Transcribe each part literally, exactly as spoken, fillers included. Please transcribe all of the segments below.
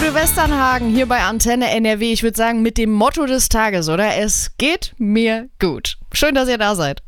Till Westernhagen hier bei Antenne N R W. Ich würde sagen, mit dem Motto des Tages, oder? Es geht mir gut. Schön, dass ihr da seid.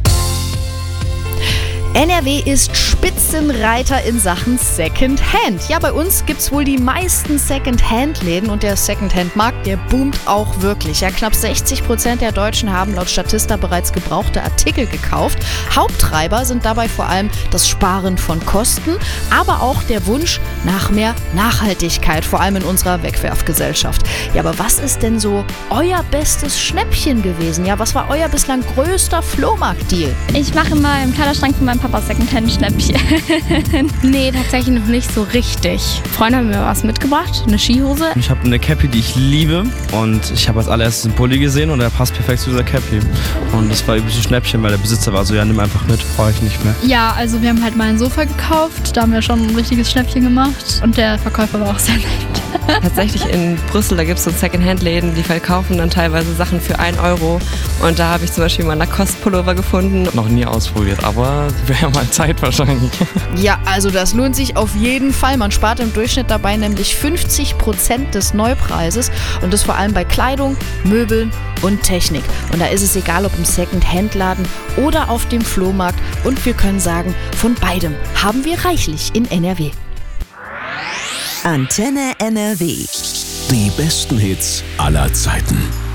N R W ist Spitzenreiter in Sachen Secondhand. Ja, bei uns gibt's wohl die meisten Secondhand-Läden und der Secondhand-Markt, der boomt auch wirklich. Ja, knapp sechzig Prozent der Deutschen haben laut Statista bereits gebrauchte Artikel gekauft. Haupttreiber sind dabei vor allem das Sparen von Kosten, aber auch der Wunsch nach mehr Nachhaltigkeit, vor allem in unserer Wegwerfgesellschaft. Ja, aber was ist denn so euer bestes Schnäppchen gewesen? Ja, was war euer bislang größter Flohmarkt-Deal? Ich mache mal im Kleiderschrank von meinem Papa Secondhand-Schnäppchen. Nee, tatsächlich noch nicht so richtig. Freunde haben mir was mitgebracht, eine Skihose. Ich habe eine Cappy, die ich liebe, und ich habe als allererstes einen Pulli gesehen und der passt perfekt zu dieser Cappy. Und das war übrigens ein Schnäppchen, weil der Besitzer war so, ja, nimm einfach mit, brauche ich nicht mehr. Ja, also wir haben halt mal ein Sofa gekauft, da haben wir schon ein richtiges Schnäppchen gemacht und der Verkäufer war auch sehr nett. Tatsächlich in Brüssel, da gibt es so Secondhand-Läden, die verkaufen dann teilweise Sachen für einen Euro. Und da habe ich zum Beispiel mal Lacoste-Pullover gefunden. Noch nie ausprobiert, aber wäre ja mal Zeit wahrscheinlich. Ja, also das lohnt sich auf jeden Fall. Man spart im Durchschnitt dabei nämlich fünfzig Prozent des Neupreises und das vor allem bei Kleidung, Möbeln und Technik. Und da ist es egal, ob im Second-Hand-Laden oder auf dem Flohmarkt. Und wir können sagen, von beidem haben wir reichlich in N R W. Antenne N R W. Die besten Hits aller Zeiten.